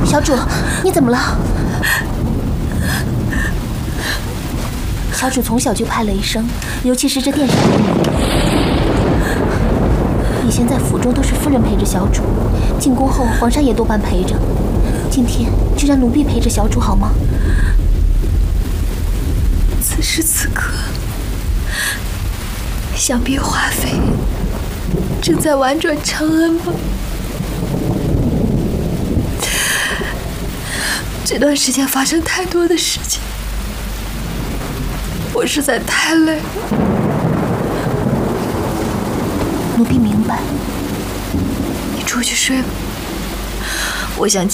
小主，你怎么了？小主从小就怕雷声，尤其是这电闪雷鸣。以前在府中都是夫人陪着小主，进宫后皇上也多半陪着。今天就让奴婢陪着小主好吗？ 此时此刻，想必华妃正在婉转长安吧。这段时间发生太多的事情，我实在太累了。 奴婢明白。 你出去睡吧，我想